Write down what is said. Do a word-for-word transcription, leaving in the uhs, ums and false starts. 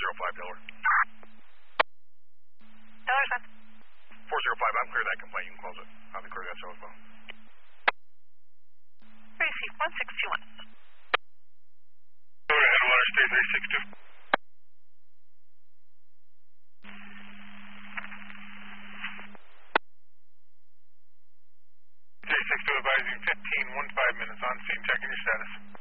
zero five, Delaware. Delaware, sir. four zero five, I'm clear that complaint. You can close it. I'll be clear that cell as well. Receive one six two one. Go ahead, Headwaters three three six two. three six two advising fifteen, one five minutes on scene, checking your status.